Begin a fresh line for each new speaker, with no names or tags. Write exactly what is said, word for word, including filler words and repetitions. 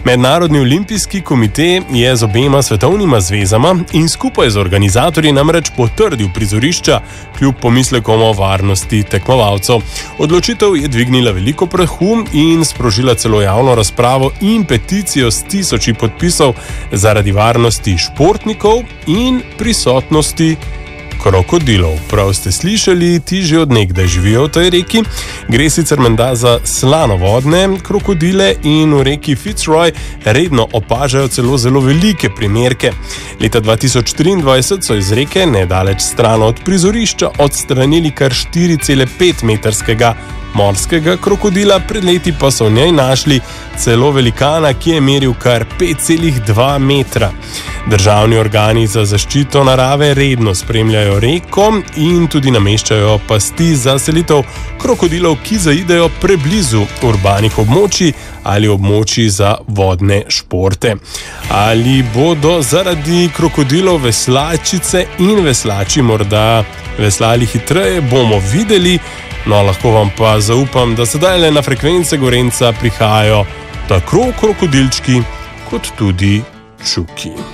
Mednarodni olimpijski komite je z obema svetovnima zvezama in skupaj z organizatorji namreč potrdil prizorišča kljub pomislekom o varnosti tekmovalcev. Odločitev je dvignila veliko prahu in sprožila celo javno razpravo in peticijo s tisoči podpisov zaradi varnosti športnikov in prisotnosti krokodilov. Prav ste slišali, ti že od nekdaj živijo v tej reki. Gre sicer menda za slanovodne krokodile in v reki Fitzroy redno opažajo celo zelo velike primerke. Leta dva tisoč triindvajset so iz reke nedaleč stran od prizorišča odstranili kar štiri cele pet metrskega morskega krokodila, pred leti pa so v njej našli celo velikana, ki je meril kar pet cele dva metra. Državni organi za zaščito narave redno spremljajo reko in tudi nameščajo pasti za selitev krokodilov, ki zaidejo preblizu urbanih območij ali območij za vodne športe. Ali bodo zaradi krokodilov veslačice in veslači morda veslali hitreje, bomo videli. No, lahko vam pa zaupam, da sedaj le na frekvence Gorenjca prihajajo tako krokodilčki kot tudi čuki.